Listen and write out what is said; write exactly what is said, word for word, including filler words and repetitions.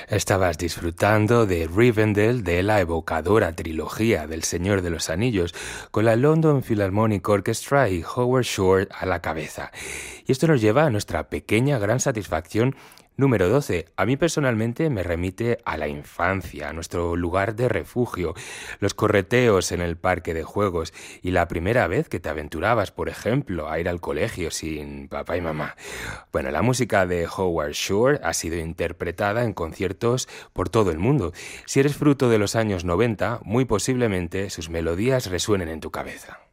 Estabas disfrutando de Rivendell, de la evocadora trilogía del Señor de los Anillos, con la London Philharmonic Orchestra y Howard Shore a la cabeza. Y esto nos lleva a nuestra pequeña gran satisfacción número doce. A mí personalmente me remite a la infancia, a nuestro lugar de refugio, los correteos en el parque de juegos y la primera vez que te aventurabas, por ejemplo, a ir al colegio sin papá y mamá. Bueno, la música de Howard Shore ha sido interpretada en conciertos por todo el mundo. Si eres fruto de los años noventa, muy posiblemente sus melodías resuenen en tu cabeza.